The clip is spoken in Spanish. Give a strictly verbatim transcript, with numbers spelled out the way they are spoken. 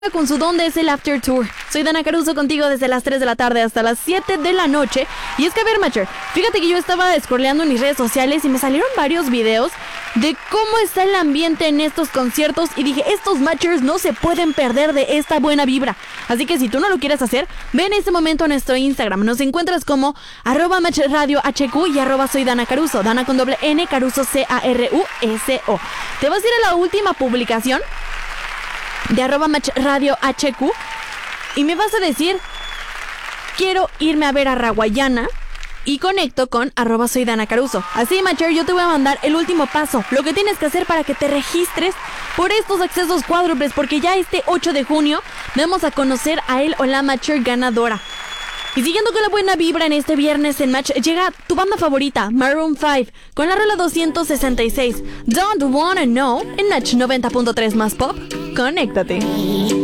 con su Dónde es el After Tour. Soy Dana Caruso contigo desde las tres de la tarde hasta las siete de la noche. Y es que a ver, Matcher, fíjate que yo estaba scrolleando en mis redes sociales y me salieron varios videos de cómo está el ambiente en estos conciertos y dije, estos Matchers no se pueden perder de esta buena vibra. Así que si tú no lo quieres hacer, ve en este momento a nuestro Instagram. Nos encuentras como arroba Match Radio H Q y arroba soy Dana Caruso, Dana con doble N, Caruso C A R U S O. Te vas a ir a la última publicación de arroba Match Radio H Q y me vas a decir, quiero irme a ver a Raguayana, y conecto con arroba soy Dana Caruso. Así, Matcher, yo te voy a mandar el último paso, lo que tienes que hacer para que te registres por estos accesos cuádruples, porque ya este ocho de junio vamos a conocer a él o la Matcher ganadora. Y siguiendo con la buena vibra en este viernes en Match, llega tu banda favorita, Maroon cinco, con la rola doscientos sesenta y seis, Don't Wanna Know, en Match noventa punto tres más pop. Conéctate.